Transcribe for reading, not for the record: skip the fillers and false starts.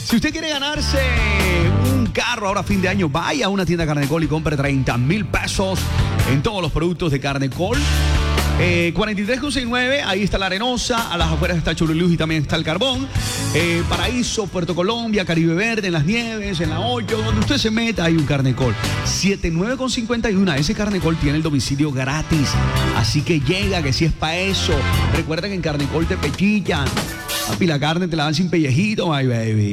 Si usted quiere ganarse un carro ahora a fin de año, vaya a una tienda Carnecol y compre 30,000 pesos en todos los productos de Carnecol. 43,69, ahí está La Arenosa, a las afueras está Churulús y también está El Carbón. Paraíso, Puerto Colombia, Caribe Verde, en Las Nieves, en La Hoyo, donde usted se meta hay un Carnecol. 79,51, ese Carnecol tiene el domicilio gratis, así que llega, que si es para eso. Recuerda que en Carnecol te pechillan, papi, la carne te la dan sin pellejito, my baby.